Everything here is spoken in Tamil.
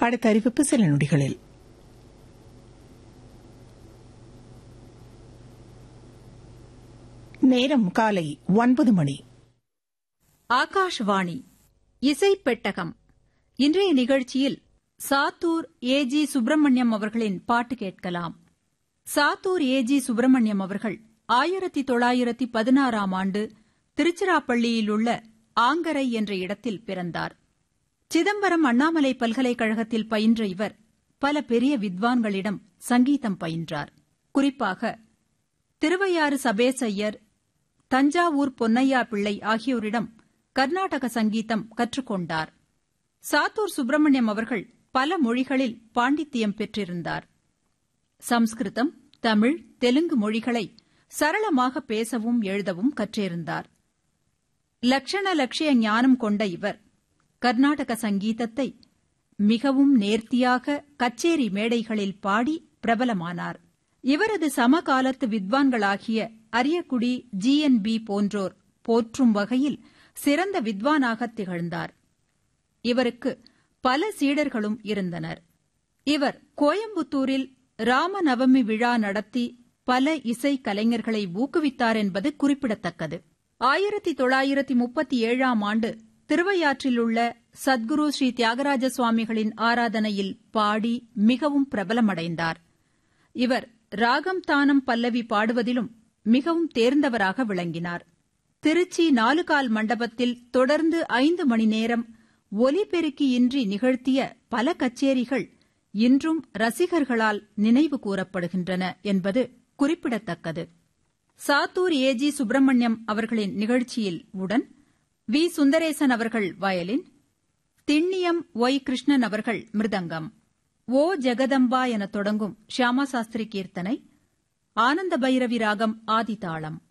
அடுத்த அறிவிப்பு சில நொடிகளில். நேரம் காலை 9 மணி. ஆகாஷ்வாணி இசைப்பெட்டகம். இன்றைய நிகழ்ச்சியில் சாத்தூர் ஏ.ஜி. சுப்பிரமணியம் அவர்களின் பாட்டு கேட்கலாம். சாத்தூர் ஏ.ஜி. சுப்பிரமணியம் அவர்கள் 1916ஆம் ஆண்டு திருச்சிராப்பள்ளியில் உள்ள ஆங்கரை என்ற இடத்தில் பிறந்தார். சிதம்பரம் அண்ணாமலை பல்கலைக்கழகத்தில் பயின்ற இவர் பல பெரிய வித்வான்களிடம் சங்கீதம் பயின்றார். குறிப்பாக திருவையாறு சபேசையர், தஞ்சாவூர் பொன்னையா பிள்ளை ஆகியோரிடம் கர்நாடக சங்கீதம் கற்றுக்கொண்டார். சாத்தூர் சுப்பிரமணியம் அவர்கள் பல மொழிகளில் பாண்டித்தியம் பெற்றிருந்தார். சம்ஸ்கிருதம், தமிழ், தெலுங்கு மொழிகளை சரளமாக பேசவும் எழுதவும் கற்றிருந்தார். லட்சண லட்சிய ஞானம் கொண்ட இவர் கர்நாடக சங்கீதத்தை மிகவும் நேர்த்தியாக கச்சேரி மேடைகளில் பாடி பிரபலமானார். இவரது சமகாலத்து வித்வான்களாகிய அரியக்குடி, ஜி.என்.பி. போன்றோர் போற்றும் வகையில் சிறந்த வித்வானாக திகழ்ந்தார். இவருக்கு பல சீடர்களும் இருந்தனர். இவர் கோயம்புத்தூரில் ராமநவமி விழா நடத்தி பல இசை கலைஞர்களை ஊக்குவித்தார் என்பது குறிப்பிடத்தக்கது. 1937ஆம் ஆண்டு திருவையாற்றில் உள்ள சத்குரு ஸ்ரீ தியாகராஜ சுவாமிகளின் ஆராதனையில் பாடி மிகவும் பிரபலமடைந்தார். இவர் ராகம் தானம் பல்லவி பாடுவதிலும் மிகவும் தேர்ந்தவராக விளங்கினார். திருச்சி 4 கால் மண்டபத்தில் தொடர்ந்து 5 மணி நேரம் ஒலிபெருக்கியின்றி நிகழ்த்திய பல கச்சேரிகள் இன்றும் ரசிகர்களால் நினைவு கூறப்படுகின்றன என்பது குறிப்பிடத்தக்கது. சாத்தூர் ஏ.ஜி. சுப்பிரமணியம் அவர்களின் நிகழ்ச்சியில் உடன் வி. சுந்தரேசன் அவர்கள் வயலின், திண்ணியம் ஒய். கிருஷ்ணன் அவர்கள் மிருதங்கம், ஓ ஜெகதம்பா என தொடங்கும் ஷியாமா சாஸ்திரி கீர்த்தனை, ஆனந்த பைரவி ராகம் ஆதிதாளம்.